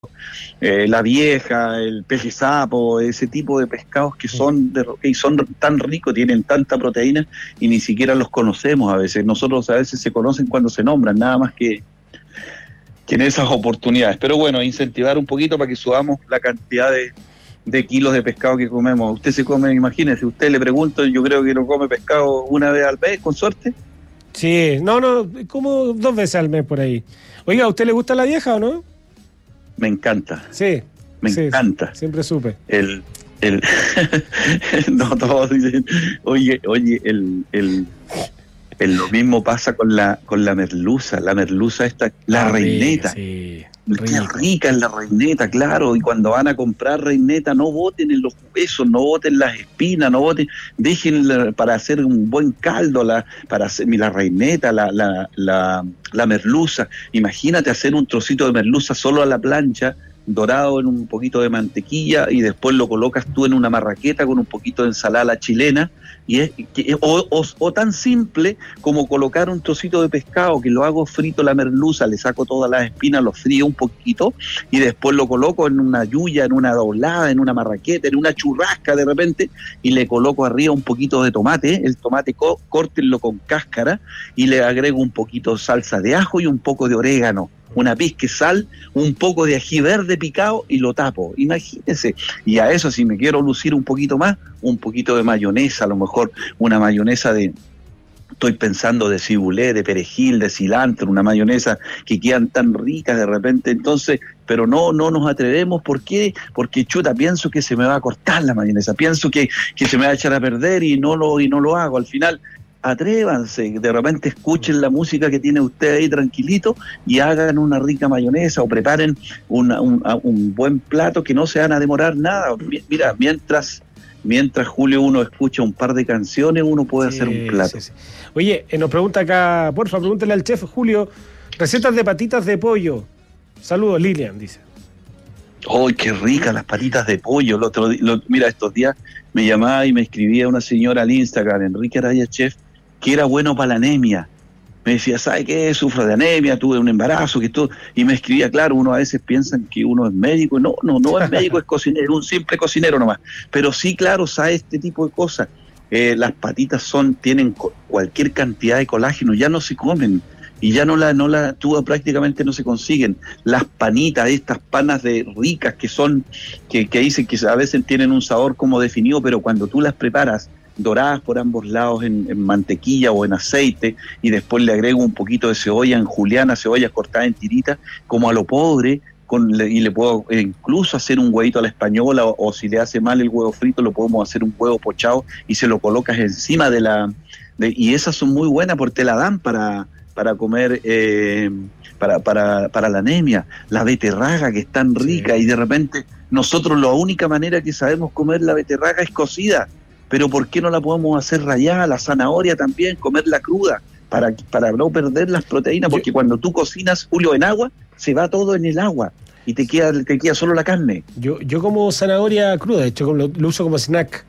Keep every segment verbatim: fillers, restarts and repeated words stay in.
eh, la vieja, el pez sapo, ese tipo de pescados que son, de, que son tan ricos, tienen tanta proteína y ni siquiera los conocemos a veces. Nosotros a veces se conocen cuando se nombran, nada más que, que en esas oportunidades. Pero bueno, incentivar un poquito para que subamos la cantidad de, de kilos de pescado que comemos. Usted se come, imagínese, usted le pregunto, yo creo que no come pescado una vez al mes, con suerte. Sí, no, no, como dos veces al mes por ahí. Oiga, ¿a usted le gusta la vieja o no? Me encanta. Sí. Me sí, encanta. Siempre supe. El, el no, todos dicen, oye, oye, el, el, el lo mismo pasa con la, con la merluza, la merluza esta, la Ah, reineta. Sí, Qué rica es la reineta, claro, y cuando van a comprar reineta, no boten en los huesos, no boten las espinas, no boten, déjenla para hacer un buen caldo, la, para hacer la reineta, la, la, la, la merluza. Imagínate hacer un trocito de merluza solo a la plancha, dorado en un poquito de mantequilla, y después lo colocas tú en una marraqueta con un poquito de ensalada a la chilena, y es, que, o, o, o tan simple como colocar un trocito de pescado, que lo hago frito la merluza, le saco todas las espinas, lo frío un poquito, y después lo coloco en una yuya, en una doblada, en una marraqueta, en una churrasca de repente, y le coloco arriba un poquito de tomate, el tomate co- córtenlo con cáscara, y le agrego un poquito de salsa de ajo y un poco de orégano, una pizca de sal, un poco de ají verde picado y lo tapo, imagínense. Y a eso, si me quiero lucir un poquito más, un poquito de mayonesa, a lo mejor una mayonesa de, estoy pensando de cibulé, de perejil, de cilantro, una mayonesa que quedan tan ricas de repente, entonces, pero no, no nos atrevemos. ¿Por qué? Porque chuta, pienso que se me va a cortar la mayonesa, pienso que, que se me va a echar a perder y no lo, y no lo hago. Al final, atrévanse, de repente escuchen la música que tiene usted ahí tranquilito y hagan una rica mayonesa o preparen una, un, un buen plato que no se van a demorar nada. Mira, mientras mientras Julio uno escucha un par de canciones, uno puede Sí, hacer un plato. sí, sí. Oye, eh, nos pregunta acá, porfa, pregúntale al chef Julio, recetas de patitas de pollo. Saludos, Lilian, dice. ¡Ay, qué ricas las patitas de pollo! El otro, lo, mira, estos días me llamaba y me escribía una señora al Instagram, Enrique Araya Chef, que era bueno para la anemia. Me decía, ¿sabe qué? Sufro de anemia, tuve un embarazo, que todo. Y me escribía, claro, uno a veces piensa que uno es médico. No, no, no es médico, es cocinero, un simple cocinero nomás. Pero sí, claro, sabe este tipo de cosas. Eh, las patitas son, tienen co- cualquier cantidad de colágeno, ya no se comen. Y ya no la, no la, tú prácticamente no se consiguen. Las panitas, estas panas de ricas que son, que, que dicen que a veces tienen un sabor como definido, pero cuando tú las preparas, doradas por ambos lados en, en mantequilla o en aceite, y después le agrego un poquito de cebolla en juliana, cebolla cortada en tiritas, como a lo pobre, con, y le puedo incluso hacer un huevito a la española, o, o si le hace mal el huevo frito, lo podemos hacer un huevo pochado y se lo colocas encima de la... De, y esas son muy buenas porque te la dan para, para comer... Eh, para, para, para la anemia, la beterraga que es tan rica, sí. Y de repente nosotros la única manera que sabemos comer la beterraga es cocida. Pero ¿por qué no la podemos hacer rallada? La zanahoria también, comerla cruda, para, para no perder las proteínas, porque yo, cuando tú cocinas, Julio, en agua, se va todo en el agua y te queda, te queda solo la carne. Yo, yo como zanahoria cruda, de hecho lo, lo uso como snack.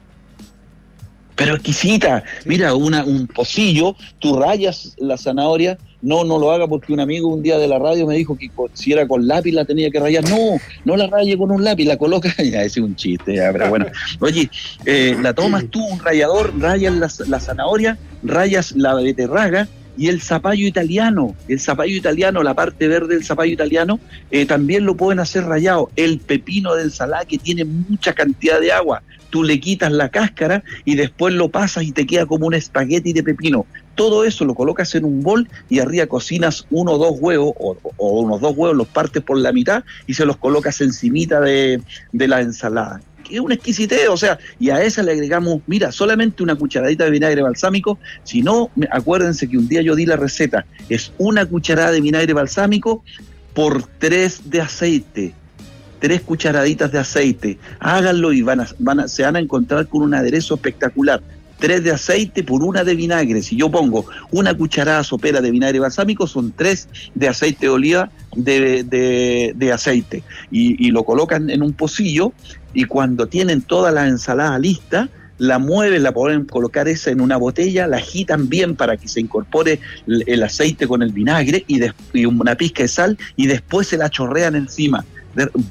Pero exquisita. Sí. Mira, una, un pocillo, tú rayas la zanahoria. No, no lo haga porque un amigo un día de la radio me dijo que si era con lápiz la tenía que rayar. No, no la raye con un lápiz, la coloca. Ya, ese es un chiste, ya, pero bueno. Oye, eh, la tomas tú, un rallador, rayas la, la zanahoria, rayas la beterraga y el zapallo italiano. El zapallo italiano, la parte verde del zapallo italiano, eh, también lo pueden hacer rallado. El pepino de ensalada que tiene mucha cantidad de agua. Tú le quitas la cáscara y después lo pasas y te queda como un espagueti de pepino. Todo eso lo colocas en un bol y arriba cocinas uno o dos huevos, o, o unos dos huevos, los partes por la mitad y se los colocas encimita de, de la ensalada. Que es una exquisitez, o sea, y a esa le agregamos, mira, solamente una cucharadita de vinagre balsámico. Si no, acuérdense que un día yo di la receta, es una cucharada de vinagre balsámico por tres de aceite. Tres cucharaditas de aceite, háganlo y van a, van a, se van a encontrar con un aderezo espectacular. Tres de aceite por una de vinagre. Si yo pongo una cucharada sopera de vinagre balsámico, son tres de aceite de oliva de, de, de aceite. Y, y lo colocan en un pocillo, y cuando tienen toda la ensalada lista, la mueven, la pueden colocar esa en una botella, la agitan bien para que se incorpore el, el aceite con el vinagre y, de, y una pizca de sal, y después se la chorrean encima. de-